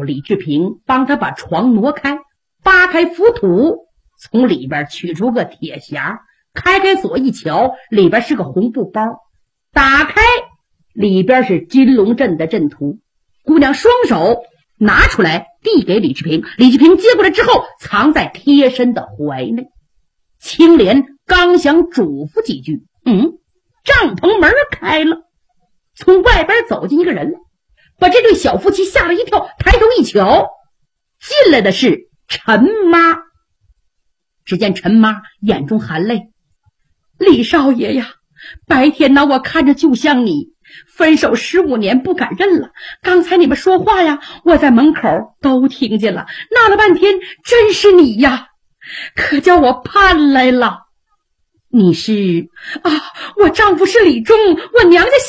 李志平帮他把床挪开，扒开浮土，从里边取出个铁匣，开开锁一瞧，里边是个红布包，打开里边是金龙阵的阵图。姑娘双手拿出来递给李志平，李志平接过来之后藏在贴身的怀内。青莲刚想嘱咐几句，帐篷门开了，从外边走进一个人来，把这对小夫妻吓了一跳，抬头一瞧，进来的是陈妈。只见陈妈眼中含泪，李少爷呀，白天呢我看着就像你，分手15年不敢认了，刚才你们说话呀，我在门口都听见了，闹了半天真是你呀，可叫我盼来了。你是？我丈夫是李忠，我娘家